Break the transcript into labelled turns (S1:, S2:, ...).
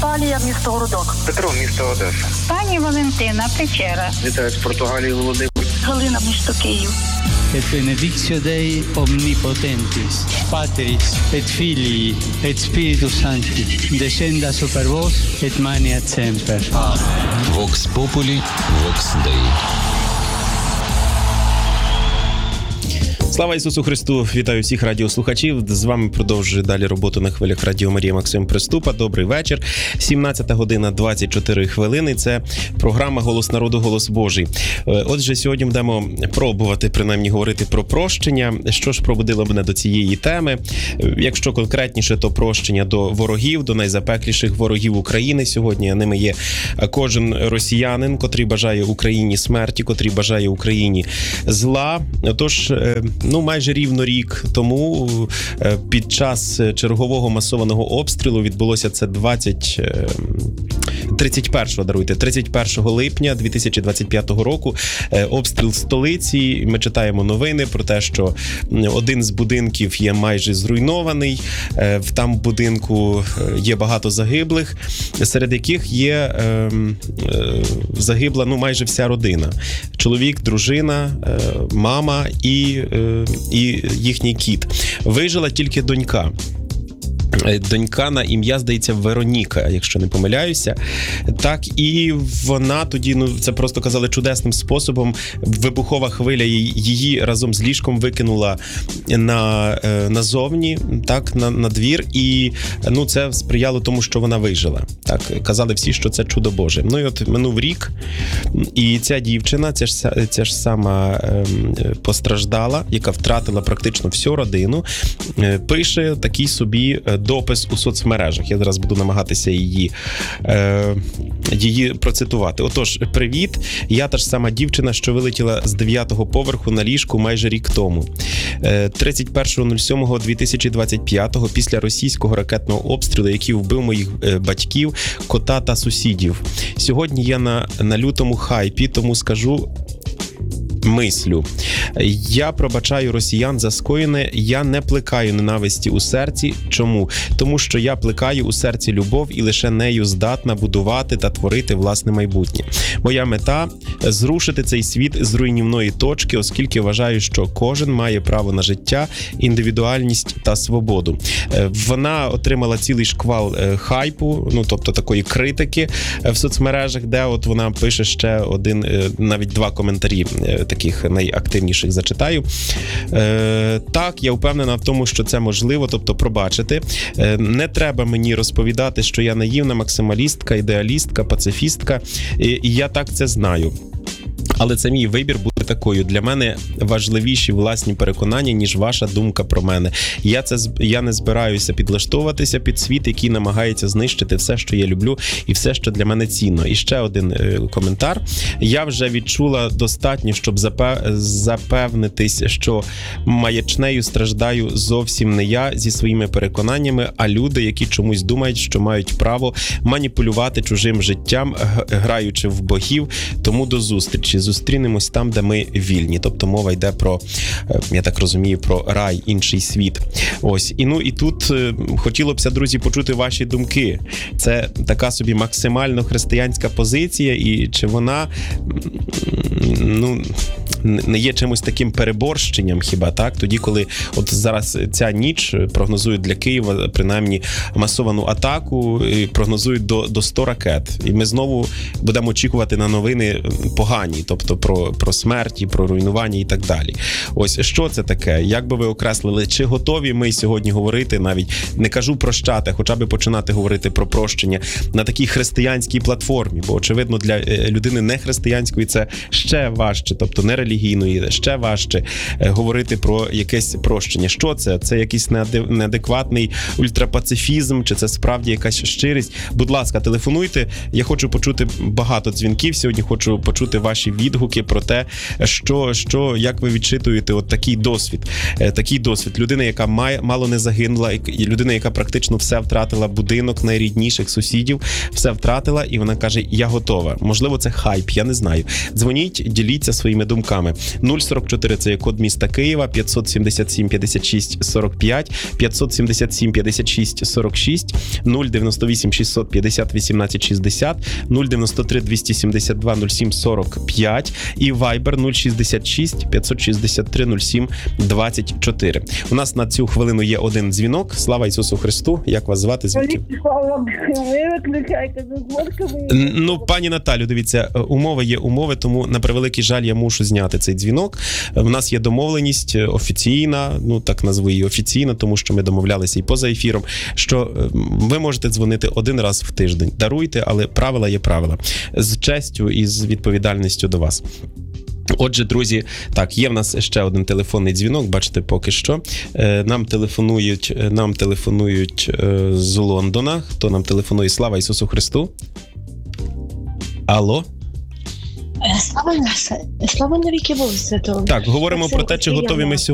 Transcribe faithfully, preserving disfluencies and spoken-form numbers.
S1: Наталія, місто Городок.
S2: Петро, місто Одеса.
S1: Пані Валентина, Печера.
S2: Вітаю з Португалії, Володимир.
S1: Галина, місто Київ.
S3: Et benedictio Dei omnipotentis, Patris et Filii et Spiritus Sancti, descenda super vos et maneat semper.
S4: Vox Populi, Vox Dei.
S5: Слава Ісусу Христу! Вітаю всіх радіослухачів. З вами продовжує далі роботу на хвилях Радіо Марія Максим Приступа. Добрий вечір. сімнадцята година двадцять чотири хвилини. Це програма «Голос народу. Голос Божий». Отже, сьогодні будемо пробувати, принаймні, говорити про прощення. Що ж пробудило мене до цієї теми? Якщо конкретніше, то прощення до ворогів, до найзапекліших ворогів України. Сьогодні а ними є кожен росіянин, котрий бажає Україні смерті, котрий бажає Україні зла. Тож, ну, майже рівно рік тому під час чергового масованого обстрілу відбулося це двадцять тридцять першого, даруйте, тридцять першого липня дві тисячі двадцять п'ятого року обстріл столиці. Ми читаємо новини про те, що один з будинків є майже зруйнований. В там будинку є багато загиблих, серед яких є е, е, загибла ну майже вся родина. Чоловік, дружина, е, мама і, е, і їхній кіт. Вижила тільки донька. Донька на ім'я, здається, Вероніка, якщо не помиляюся. Так, і вона тоді, ну, це просто казали чудесним способом, вибухова хвиля її разом з ліжком викинула на, назовні, так, на, на двір, і, ну, це сприяло тому, що вона вижила. Так, казали всі, що це чудо Боже. Ну, і от минув рік, і ця дівчина, ця ж, ця ж сама ем, постраждала, яка втратила практично всю родину, пише такий собі допис у соцмережах. Я зараз буду намагатися її, е, її процитувати. Отож, привіт. Я та ж сама дівчина, що вилетіла з дев'ятого поверху на ліжку майже рік тому. Е, тридцять першого сьомого дві тисячі двадцять п'ятого після російського ракетного обстрілу, який вбив моїх е, батьків, кота та сусідів. Сьогодні я на, на лютому хайпі, тому скажу мислю. Я пробачаю росіян за скоєне, я не плекаю ненависті у серці. Чому? Тому що я плекаю у серці любов і лише нею здатна будувати та творити власне майбутнє. Моя мета – зрушити цей світ з руйнівної точки, оскільки вважаю, що кожен має право на життя, індивідуальність та свободу. Вона отримала цілий шквал хайпу, ну тобто такої критики в соцмережах, де от вона пише ще один, навіть два коментарі таких найактивніших зачитаю. Е, так, я впевнена в тому, що це можливо, тобто пробачити. Е, не треба мені розповідати, що я наївна максималістка, ідеалістка, пацифістка, і, і я так це знаю. Але це мій вибір бути такою. Для мене важливіші власні переконання, ніж ваша думка про мене. Я, це, я не збираюся підлаштовуватися під світ, який намагається знищити все, що я люблю, і все, що для мене цінно. І ще один е, коментар. Я вже відчула достатньо, щоб запев... запевнитись, що маячнею страждаю зовсім не я зі своїми переконаннями, а люди, які чомусь думають, що мають право маніпулювати чужим життям, граючи в богів. Тому до зустрічі. Зустрінемось там, де ми вільні. Тобто мова йде про, я так розумію, про рай, інший світ. Ось. І ну і тут хотілося б, друзі, почути ваші думки. Це така собі максимально християнська позиція, і чи вона, ну, не є чимось таким переборщенням хіба, так? Тоді, коли от зараз ця ніч прогнозують для Києва, принаймні, масовану атаку, прогнозують до, до сто ракет. І ми знову будемо очікувати на новини погані, тобто про, про смерті, про руйнування і так далі. Ось, що це таке? Як би ви окреслили? Чи готові ми сьогодні говорити, навіть не кажу прощати, хоча б починати говорити про прощення на такій християнській платформі? Бо, очевидно, для людини нехристиянської це ще важче, тобто не релігійної, ще важче говорити про якесь прощення. Що це? Це якийсь неадекватний ультрапацифізм, чи це справді якась щирість? Будь ласка, телефонуйте. Я хочу почути багато дзвінків сьогодні, хочу почути ваші відгуки про те, що, що як ви відчитуєте от такий досвід. Такий досвід. Людина, яка має, мало не загинула, і людина, яка практично все втратила, будинок, найрідніших сусідів, все втратила, і вона каже, я готова. Можливо, це хайп, я не знаю. Дзвоніть, діліться своїми думками. думками. нуль сорок чотири – це є код міста Києва, п'ятсот сімдесят сім п'ятдесят шість сорок п'ять, п'ятсот сімдесят сім п'ятдесят шість сорок шість, нуль дев'яносто вісім шістсот п'ятдесят вісімнадцять шістдесят, нуль дев'яносто три двісті сімдесят два нуль сім сорок п'ять і Viber нуль шістдесят шість п'ятсот шістдесят три нуль сім двадцять чотири. У нас на цю хвилину є один дзвінок. Слава Ісусу Христу! Як вас звати? Звідки?
S6: Ви виключайте, дозвольте мені.
S5: Ну, пані Наталю, дивіться, умови є умови, тому на превеликий жаль я мушу зняти цей дзвінок. В нас є домовленість офіційна, ну так назву її офіційна, тому що ми домовлялися і поза ефіром, що ви можете дзвонити один раз в тиждень. Даруйте, але правила є правила. З честю і з відповідальністю до вас. Отже, друзі, так, є в нас ще один телефонний дзвінок, бачите, поки що. Е, нам телефонують, нам телефонують е, з Лондона. Хто нам телефонує? Слава Ісусу Христу! Алло?
S6: Слава на слава навіки Богу Святого.
S5: Так, говоримо про те, чи готові ми сьогодні